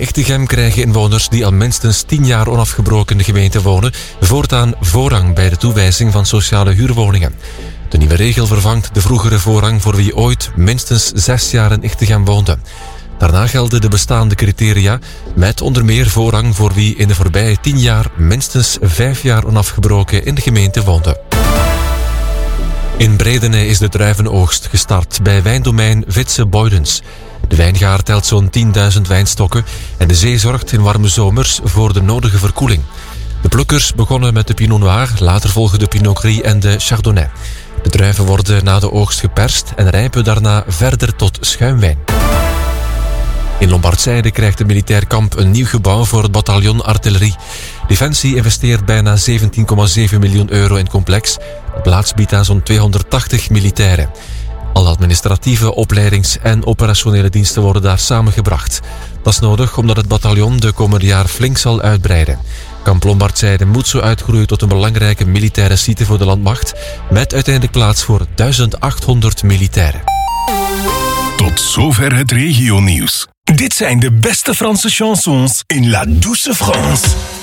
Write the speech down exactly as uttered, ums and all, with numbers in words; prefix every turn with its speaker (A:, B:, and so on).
A: Echtegem krijgen inwoners die al minstens tien jaar onafgebroken in de gemeente wonen voortaan voorrang bij de toewijzing van sociale huurwoningen. De nieuwe regel vervangt de vroegere voorrang voor wie ooit minstens zes jaar in Echtegem woonde. Daarna gelden de bestaande criteria met onder meer voorrang voor wie in de voorbije tien jaar minstens vijf jaar onafgebroken in de gemeente woonde. In Bredeney is de druivenoogst gestart bij wijndomein Vitse Boydens. De wijngaard telt zo'n tienduizend wijnstokken en de zee zorgt in warme zomers voor de nodige verkoeling. De plukkers begonnen met de Pinot Noir, later volgen de Pinot Gris en de Chardonnay. De druiven worden na de oogst geperst en rijpen daarna verder tot schuimwijn. In Lombardzijde krijgt het militair kamp een nieuw gebouw voor het bataljon artillerie. Defensie investeert bijna zeventien komma zeven miljoen euro in het complex. De plaats biedt aan zo'n tweehonderdtachtig militairen. Alle administratieve, opleidings- en operationele diensten worden daar samengebracht. Dat is nodig omdat het bataljon de komende jaar flink zal uitbreiden. Kamp Lombardzijde moet zo uitgroeien tot een belangrijke militaire site voor de landmacht, met uiteindelijk plaats voor duizend achthonderd militairen.
B: Tot zover het regionieuws. Dit zijn de beste Franse chansons in La Douce France.